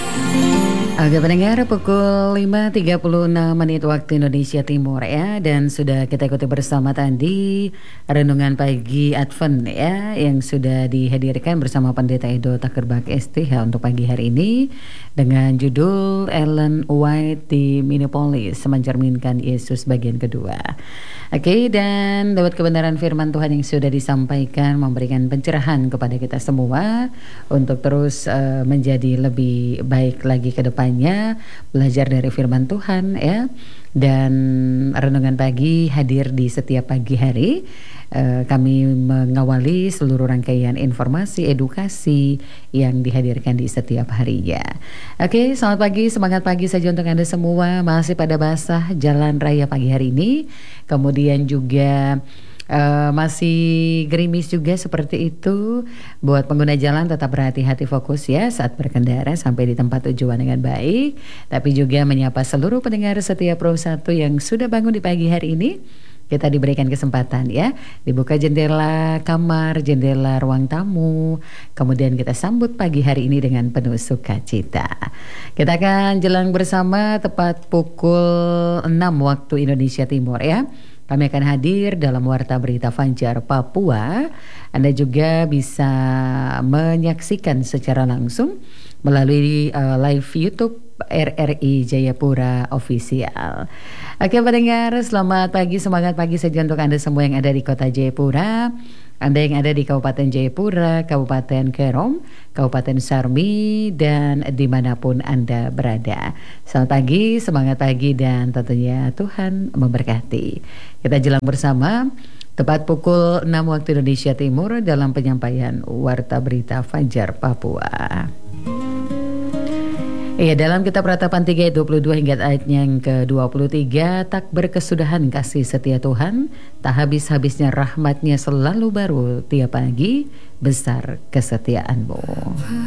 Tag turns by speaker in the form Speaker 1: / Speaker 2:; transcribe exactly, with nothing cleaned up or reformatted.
Speaker 1: Oke pendengar, pukul lima tiga puluh enam menit waktu Indonesia Timur ya. Dan sudah kita ikuti bersama tadi Renungan Pagi Advent ya, yang sudah dihadirkan bersama Pendeta Edo Takerbak S T H untuk pagi hari ini, dengan judul Ellen White di Minneapolis, mencerminkan Yesus bagian kedua. Oke, dan lewat kebenaran firman Tuhan yang sudah disampaikan memberikan pencerahan kepada kita semua untuk terus uh, menjadi lebih baik lagi ke depannya, belajar dari firman Tuhan ya. Dan renungan pagi hadir di setiap pagi hari. Uh, kami mengawali seluruh rangkaian informasi edukasi yang dihadirkan di setiap harinya. Oke, selamat pagi, semangat pagi saja untuk Anda semua. Masih pada basah jalan raya pagi hari ini. Kemudian juga Uh, masih gerimis juga seperti itu. Buat pengguna jalan tetap berhati-hati, fokus ya saat berkendara sampai di tempat tujuan dengan baik. Tapi juga menyapa seluruh pendengar setiap Pro satu yang sudah bangun di pagi hari ini. Kita diberikan kesempatan ya, dibuka jendela kamar, jendela ruang tamu, kemudian kita sambut pagi hari ini dengan penuh sukacita. Kita akan jalan bersama tepat pukul enam waktu Indonesia Timur ya. Kami akan hadir dalam Warta Berita Fajar Papua. Anda juga bisa menyaksikan secara langsung melalui uh, live YouTube R R I Jayapura Official. Oke pendengar, selamat pagi, semangat pagi saja untuk Anda semua yang ada di kota Jayapura, Anda yang ada di Kabupaten Jayapura, Kabupaten Kerom, Kabupaten Sarmi, dan dimanapun Anda berada. Selamat pagi, semangat pagi, dan tentunya Tuhan memberkati. Kita jalan bersama tepat pukul enam waktu Indonesia Timur dalam penyampaian Warta Berita Fajar Papua. Iya, dalam kitab Ratapan tiga ayat dua puluh dua hingga ayat yang ke dua puluh tiga, tak berkesudahan kasih setia Tuhan, tak habis-habisnya rahmatnya selalu baru tiap pagi, besar kesetiaanmu.